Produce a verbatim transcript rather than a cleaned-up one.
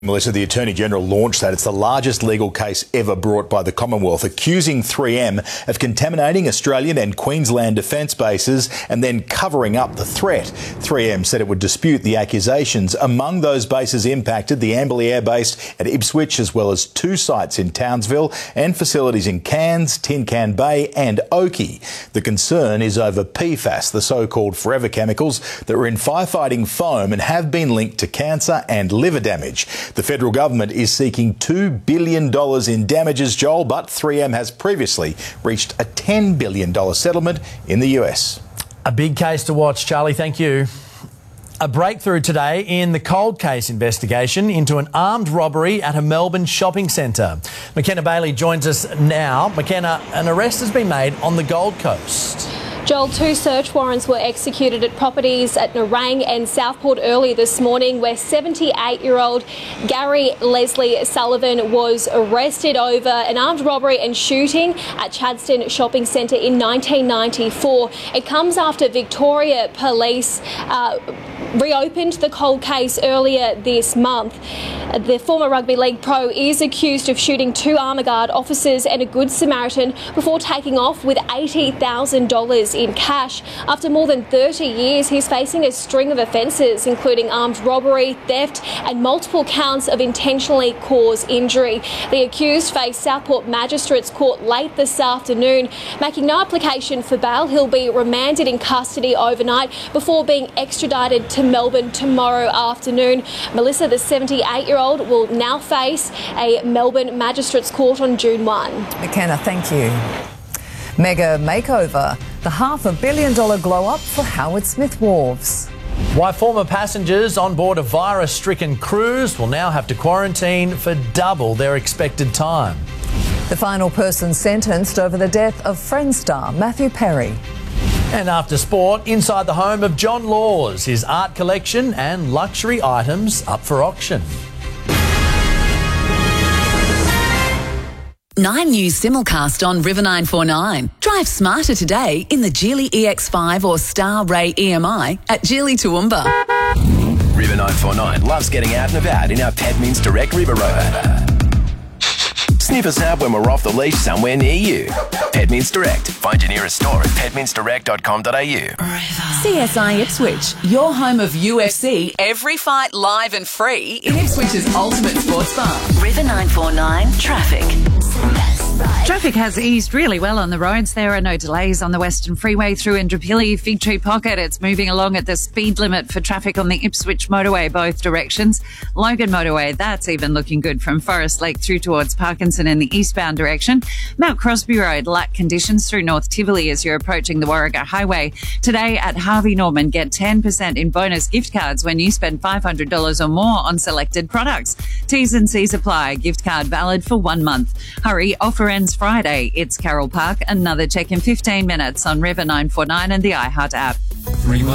Melissa, the Attorney-General launched that. It's the largest legal case ever brought by the Commonwealth, accusing three M of contaminating Australian and Queensland defence bases and then covering up the threat. three M said it would dispute the accusations. Among those bases impacted, the Amberley Air Base at Ipswich, as well as two sites in Townsville and facilities in Cairns, Tin Can Bay and Oakey. The concern is over P FAS, the so-called forever chemicals that were in firefighting foam and have been linked to cancer and liver damage. The federal government is seeking two billion dollars in damages, Joel, but three M has previously reached a ten billion dollars settlement in the U S. A big case to watch, Charlie. Thank you. A breakthrough today in the cold case investigation into an armed robbery at a Melbourne shopping centre. McKenna Bailey joins us now. McKenna, an arrest has been made on the Gold Coast. Joel, two search warrants were executed at properties at Nerang and Southport early this morning, where seventy-eight-year-old Gary Leslie Sullivan was arrested over an armed robbery and shooting at Chadstone Shopping Centre in nineteen ninety-four. It comes after Victoria Police uh, reopened the cold case earlier this month. The former rugby league pro is accused of shooting two Armour Guard officers and a Good Samaritan before taking off with eighty thousand dollars in cash. After more than thirty years, he's facing a string of offences, including armed robbery, theft and multiple counts of intentionally caused injury. The accused faced Southport Magistrates Court late this afternoon. Making no application for bail, he'll be remanded in custody overnight before being extradited to Melbourne tomorrow afternoon. Melissa, the seventy-eight-year-old, will now face a Melbourne Magistrates Court on June first. McKenna, thank you. Mega makeover. The half a billion dollar glow up for Howard Smith Wharves. Why former passengers on board a virus-stricken cruise will now have to quarantine for double their expected time. The final person sentenced over the death of Friends star Matthew Perry. And after sport, inside the home of John Laws, his art collection and luxury items up for auction. Nine News simulcast on River nine four nine. Drive smarter today in the Geely E X five or Star Ray E M I at Geely Toowoomba. River nine four nine loves getting out and about in our Pedmins Direct River Rover. Sniff us out when we're off the leash somewhere near you. Pedmins Direct. Find your nearest store at pedmins direct dot com dot a u. C S I Ipswich, your home of U F C. Every fight live and free in Ipswich's ultimate sports bar. River nine four nine traffic. Traffic has eased really well on the roads. There are no delays on the Western Freeway through Indooroopilly, Fig Tree Pocket. It's moving along at the speed limit for traffic on the Ipswich motorway, both directions. Logan motorway, that's even looking good from Forest Lake through towards Parkinson in the eastbound direction. Mount Crosby Road, lack conditions through North Tivoli as you're approaching the Warragah Highway. Today at Harvey Norman, get ten percent in bonus gift cards when you spend five hundred dollars or more on selected products. T's and C's apply. Gift card valid for one month. Hurry, offer ends Friday. It's Carroll Park. Another check in fifteen minutes on River nine four nine and the iHeart app.